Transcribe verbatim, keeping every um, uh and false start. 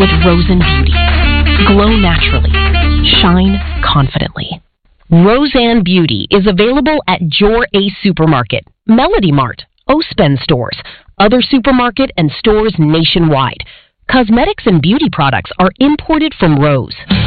with Roseanne Beauty. Glow naturally. Shine confidently. Roseanne Beauty is available at Jor Ace Supermarket, Melody Mart, Ospen stores, other supermarket and stores nationwide. Cosmetics and beauty products are imported from Rose.